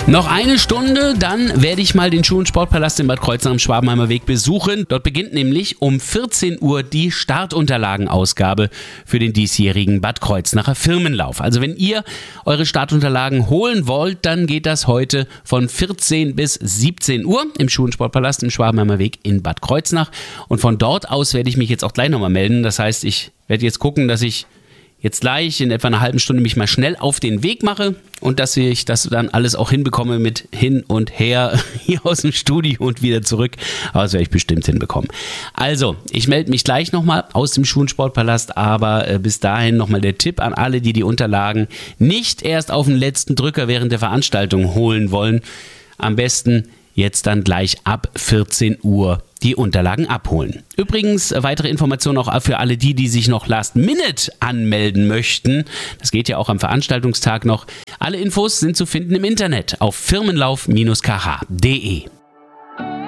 Noch eine Stunde, dann werde ich mal den Schuh- und Sportpalast in Bad Kreuznach am Schwabenheimer Weg besuchen. Dort beginnt nämlich um 14 Uhr die Startunterlagenausgabe für den diesjährigen Bad Kreuznacher Firmenlauf. Also wenn ihr eure Startunterlagen holen wollt, dann geht das heute von 14 bis 17 Uhr im Schuh- und Sportpalast im Schwabenheimer Weg in Bad Kreuznach. Und von dort aus werde ich mich jetzt auch gleich nochmal melden. Das heißt, ich werde jetzt gucken, dass ich jetzt gleich in etwa einer halben Stunde mich mal schnell auf den Weg mache und dass ich das dann alles auch hinbekomme mit hin und her hier aus dem Studio und wieder zurück. Aber das werde ich bestimmt hinbekommen. Also, ich melde mich gleich nochmal aus dem Schuh- und Sportpalast, aber bis dahin nochmal der Tipp an alle, die die Unterlagen nicht erst auf den letzten Drücker während der Veranstaltung holen wollen. Am besten jetzt dann gleich ab 14 Uhr die Unterlagen abholen. Übrigens, weitere Informationen auch für alle die sich noch Last Minute anmelden möchten. Das geht ja auch am Veranstaltungstag noch. Alle Infos sind zu finden im Internet auf firmenlauf-kh.de.